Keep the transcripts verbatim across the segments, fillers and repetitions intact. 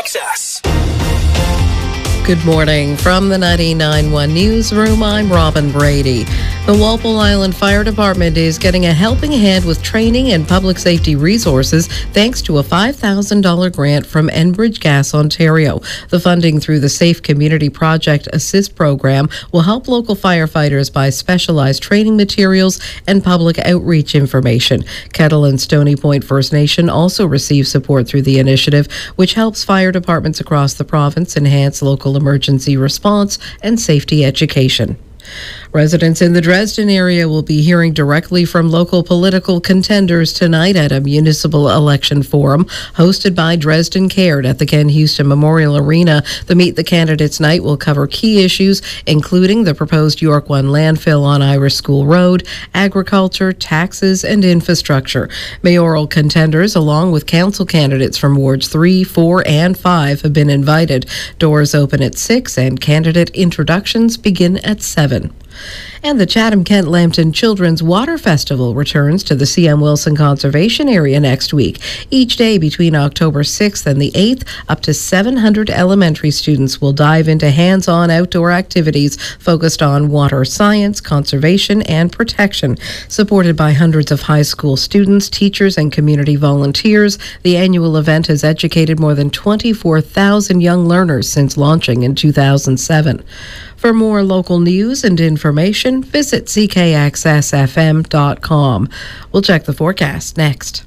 X S. Good morning. From the ninety-nine point one Newsroom, I'm Robin Brady. The Walpole Island Fire Department is getting a helping hand with training and public safety resources thanks to a five thousand dollars grant from Enbridge Gas Ontario. The funding through the Safe Community Project Assist program will help local firefighters buy specialized training materials and public outreach information. Kettle and Stony Point First Nation also receive support through the initiative, which helps fire departments across the province enhance local emergency response and safety education. Residents in the Dresden area will be hearing directly from local political contenders tonight at a municipal election forum hosted by Dresden Cared at the Ken Houston Memorial Arena. The Meet the Candidates night will cover key issues, including the proposed York One landfill on Irish School Road, agriculture, taxes, and infrastructure. Mayoral contenders, along with council candidates from Wards three, four, and five, have been invited. Doors open at six and candidate introductions begin at seven. And the Chatham-Kent Lambton Children's Water Festival returns to the C M Wilson Conservation Area next week. Each day between October sixth and the eighth, up to seven hundred elementary students will dive into hands-on outdoor activities focused on water science, conservation, and protection. Supported by hundreds of high school students, teachers, and community volunteers, the annual event has educated more than twenty-four thousand young learners since launching in two thousand seven. For more local news and information, visit c k x s f m dot com. We'll check the forecast next.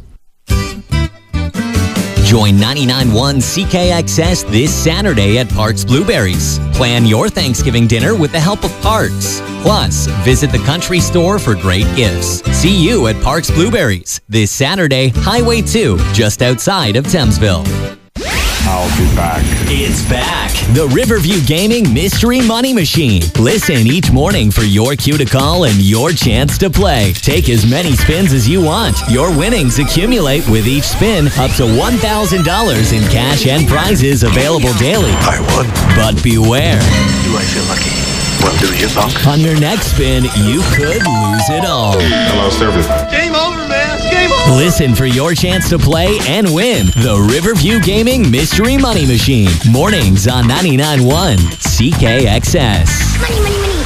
Join ninety-nine point one C K X S this Saturday at Parks Blueberries. Plan your Thanksgiving dinner with the help of Parks. Plus, visit the country store for great gifts. See you at Parks Blueberries this Saturday, Highway two, just outside of Thamesville. I'll be back. It's back. The Riverview Gaming Mystery Money Machine. Listen each morning for your cue to call and your chance to play. Take as many spins as you want. Your winnings accumulate with each spin up to one thousand dollars in cash and prizes available daily. I won. But beware. Do I feel lucky? Well, do you, Buck? On your next spin, you could lose it all. Hello, service. Game over, man. Game over. Listen for your chance to play and win the Riverview Gaming Mystery Money Machine. Mornings on ninety-nine point one C K X S. Money, money, money.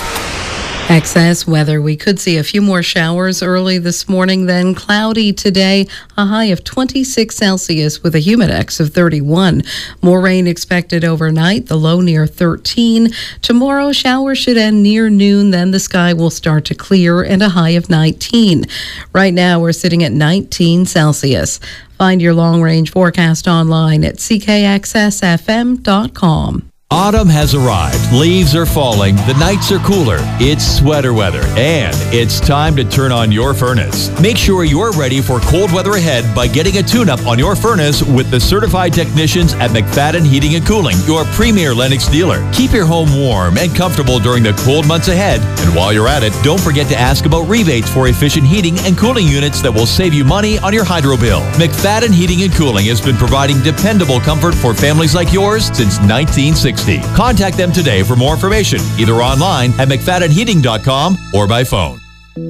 Excess weather. We could see a few more showers early this morning, then cloudy today, a high of twenty-six Celsius with a humidex of thirty-one. More rain expected overnight, the low near thirteen. Tomorrow, showers should end near noon, then the sky will start to clear and a high of nineteen. Right now, we're sitting at nineteen Celsius. Find your long-range forecast online at c k x s f m dot com. Autumn has arrived. Leaves are falling. The nights are cooler. It's sweater weather. And it's time to turn on your furnace. Make sure you're ready for cold weather ahead by getting a tune-up on your furnace with the certified technicians at McFadden Heating and Cooling, your premier Lennox dealer. Keep your home warm and comfortable during the cold months ahead. And while you're at it, don't forget to ask about rebates for efficient heating and cooling units that will save you money on your hydro bill. McFadden Heating and Cooling has been providing dependable comfort for families like yours since nineteen sixty. Contact them today for more information, either online at mcfadden heating dot com or by phone.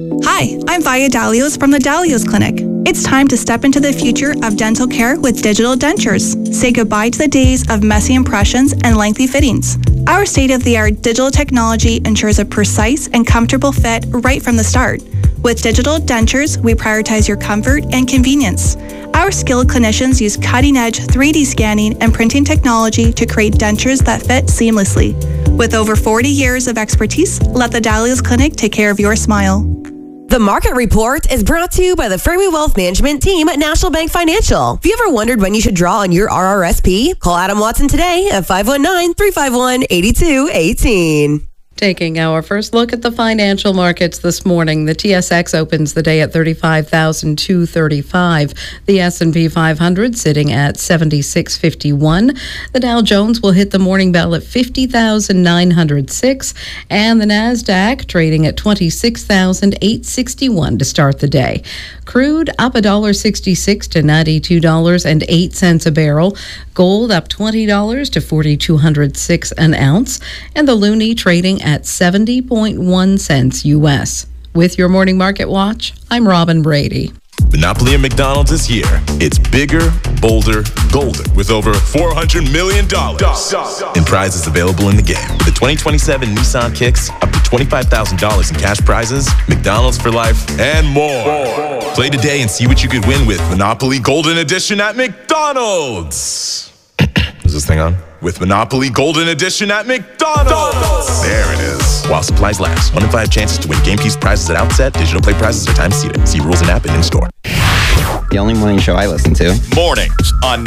Hi, I'm Via Dalios from the Dalios Clinic. It's time to step into the future of dental care with digital dentures. Say goodbye to the days of messy impressions and lengthy fittings. Our state-of-the-art digital technology ensures a precise and comfortable fit right from the start. With digital dentures, we prioritize your comfort and convenience. Our skilled clinicians use cutting-edge three D scanning and printing technology to create dentures that fit seamlessly. With over forty years of expertise, let the Dalios Clinic take care of your smile. The Market Report is brought to you by the Fairway Wealth Management team at National Bank Financial. Have you ever wondered when you should draw on your R R S P? Call Adam Watson today at five one nine, three five one, eight two one eight. Taking our first look at the financial markets this morning, the T S X opens the day at thirty-five thousand two hundred thirty-five. The S and P five hundred sitting at seventy-six fifty-one. The Dow Jones will hit the morning bell at fifty thousand nine hundred six. And the NASDAQ trading at twenty-six thousand eight hundred sixty-one to start the day. Crude up one dollar sixty-six to ninety-two dollars and eight cents a barrel. Gold up twenty dollars to four thousand two hundred six an ounce. And the loonie trading at seventy point one cents U S. With your Morning Market Watch, I'm Robin Brady. Monopoly at McDonald's is here. It's bigger, bolder, golder, with over four hundred million dollars in prizes available in the game. With the twenty twenty-seven Nissan Kicks, up to twenty-five thousand dollars in cash prizes, McDonald's for life, and more. Play today and see what you could win with Monopoly Golden Edition at McDonald's. Is this thing on? With Monopoly Golden Edition at McDonald's. There it is. While supplies last. One in five chances to win game piece prizes at outset. Digital play prizes are time seated. See rules and app and in store. The only morning show I listen to. Mornings on